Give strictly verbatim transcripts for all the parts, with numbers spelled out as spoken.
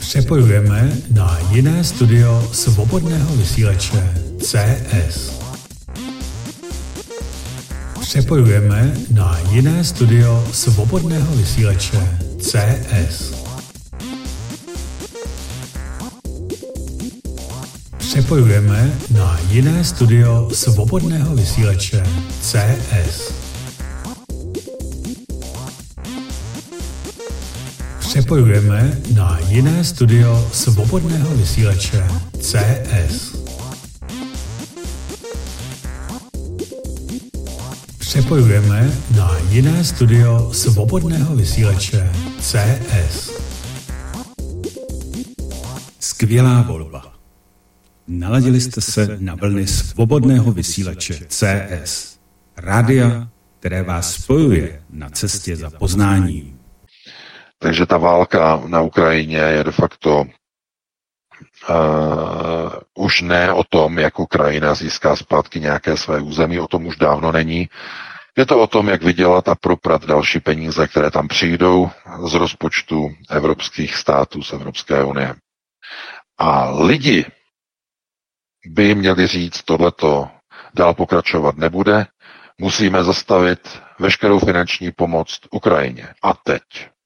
Přepojujeme na jiné studio svobodného vysílače C S. Přepojujeme na jiné studio svobodného vysílače C S. Přepojujeme na jiné studio svobodného vysílače C S. Přepojujeme na jiné studio svobodného vysílače C S. Přepojujeme na jiné studio svobodného vysílače C S. Skvělá volba. Naladili jste se na vlny svobodného vysílače C S. Rádia, které vás spojuje na cestě za poznáním. Takže ta válka na Ukrajině je de facto uh, už ne o tom, jak Ukrajina získá zpátky nějaké své území, o tom už dávno není. Je to o tom, jak vydělat a proprat další peníze, které tam přijdou z rozpočtu evropských států, z Evropské unie. A lidi by měli říct, tohleto dál pokračovat nebude, musíme zastavit veškerou finanční pomoc Ukrajině. A teď.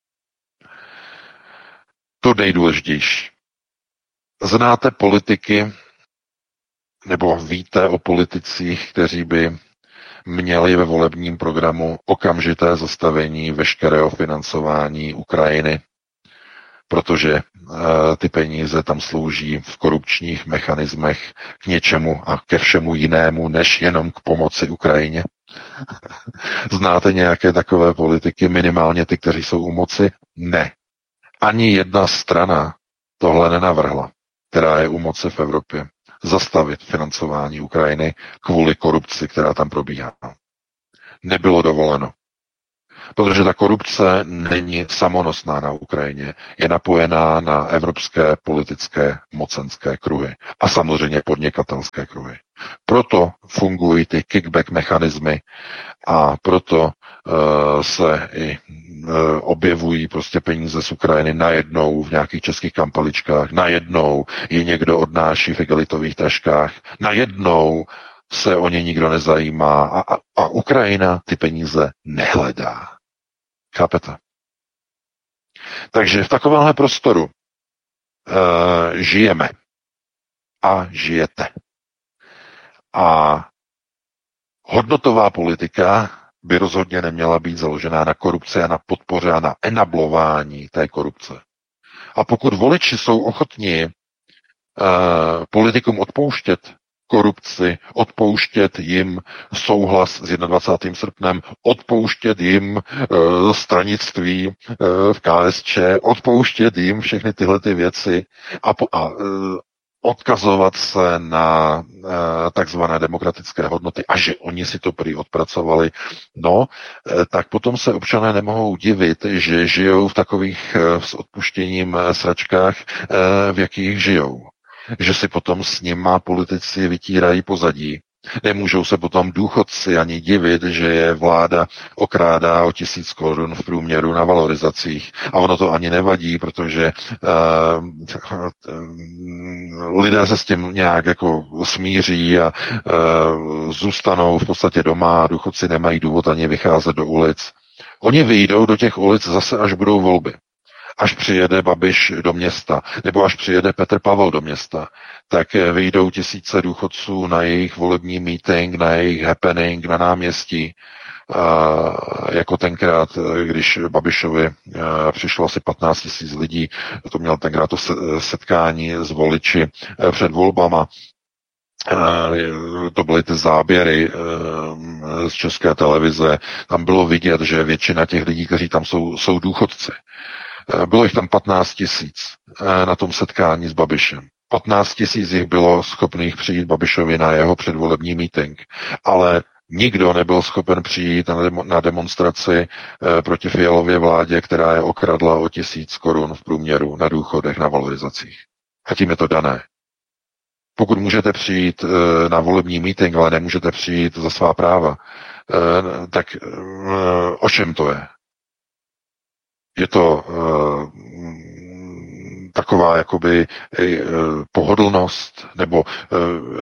To nejdůležitější. Znáte politiky, nebo víte o politicích, kteří by měli ve volebním programu okamžité zastavení veškerého financování Ukrajiny, protože uh, ty peníze tam slouží v korupčních mechanismech k něčemu a ke všemu jinému, než jenom k pomoci Ukrajině. Znáte nějaké takové politiky, minimálně ty, kteří jsou u moci? Ne. Ani jedna strana tohle nenavrhla, která je u moci v Evropě, zastavit financování Ukrajiny kvůli korupci, která tam probíhá. Nebylo dovoleno. Protože ta korupce není samonosná na Ukrajině, je napojená na evropské politické mocenské kruhy a samozřejmě podnikatelské kruhy. Proto fungují ty kickback mechanismy a proto uh, se i uh, objevují prostě peníze z Ukrajiny najednou v nějakých českých kampaličkách, najednou je někdo odnáší v igelitových taškách, najednou se o ně nikdo nezajímá a, a, a Ukrajina ty peníze nehledá. Chápete? Takže v takovémhle prostoru uh, žijeme a žijete. A hodnotová politika by rozhodně neměla být založená na korupci a na podpoře a na enablování té korupce. A pokud voliči jsou ochotní uh, politikům odpouštět korupci, odpouštět jim souhlas s dvacátým prvním srpnem, odpouštět jim uh, stranictví uh, v K S Č, odpouštět jim všechny tyhle ty věci a, po, a uh, odkazovat se na uh, takzvané demokratické hodnoty a že oni si to prý odpracovali, no, uh, tak potom se občané nemohou divit, že žijou v takových uh, s odpuštěním uh, sračkách, uh, v jakých žijou. Že si potom s nima politici vytírají pozadí. Nemůžou se potom důchodci ani divit, že je vláda okrádá o tisíc korun v průměru na valorizacích. A ono to ani nevadí, protože uh, lidé se s tím nějak jako smíří a uh, zůstanou v podstatě doma a důchodci nemají důvod ani vycházet do ulic. Oni vyjdou do těch ulic zase, až budou volby. Až přijede Babiš do města, nebo až přijede Petr Pavel do města, tak vyjdou tisíce důchodců na jejich volební meeting, na jejich happening na náměstí, jako tenkrát, když Babišovi přišlo asi patnáct tisíc lidí, to měl tenkrát to setkání s voliči před volbama. To byly ty záběry z České televize, tam bylo vidět, že většina těch lidí, kteří tam jsou, jsou důchodci. Bylo jich tam patnáct tisíc na tom setkání s Babišem. patnáct tisíc jich bylo schopných přijít Babišovi na jeho předvolební meeting, ale nikdo nebyl schopen přijít na demonstraci proti Fialově vládě, která je okradla o tisíc korun v průměru na důchodech, na valorizacích. A tím je to dané. Pokud můžete přijít na volební meeting, ale nemůžete přijít za svá práva, tak o čem to je? Je to uh, taková jakoby pohodlnost nebo